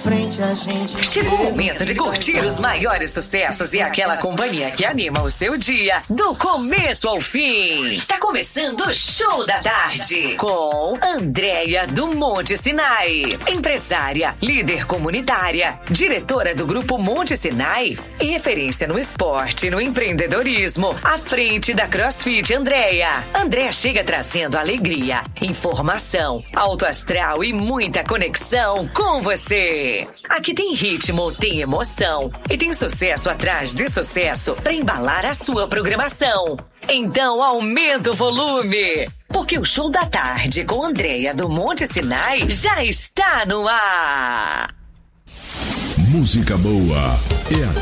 frente a gente. Chegou o momento de curtir os maiores sucessos e aquela companhia que anima o seu dia do começo ao fim. Tá começando o Show da Tarde com Andréia do Monte Sinai, empresária, líder comunitária, diretora do Grupo Monte Sinai e referência no esporte e no empreendedorismo, à frente da CrossFit Andréia. Andréia chega trazendo alegria, informação, alto astral e muita conexão com você. Aqui tem ritmo, tem emoção e tem sucesso atrás de sucesso para embalar a sua programação. Então aumenta o volume, porque o Show da Tarde com Andréia do Monte Sinai já está no ar. Música boa é